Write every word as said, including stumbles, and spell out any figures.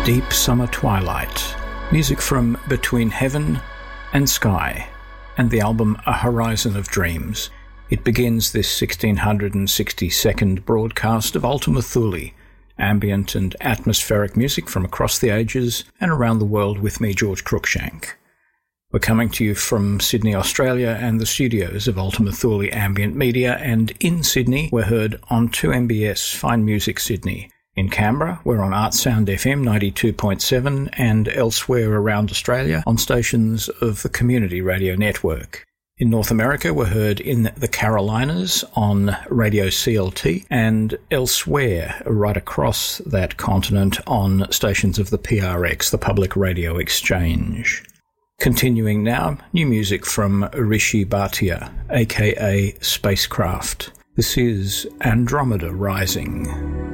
Deep Summer Twilight, music from Between Heaven and Sky, and the album A Horizon of Dreams. It begins this one thousand six hundred sixty-second broadcast of Ultima Thule, ambient and atmospheric music from across the ages and around the world with me, George Cruikshank. We're coming to you from Sydney, Australia, and the studios of Ultima Thule Ambient Media, and in Sydney we're heard on two M B S Fine Music Sydney. In Canberra, we're on Artsound F M ninety-two point seven and elsewhere around Australia on stations of the Community Radio Network. In North America, we're heard in the Carolinas on Radio C L T and elsewhere right across that continent on stations of the P R X, the Public Radio Exchange. Continuing now, new music from Rishi Bhatia, aka Spacecraft. This is Andromeda Rising.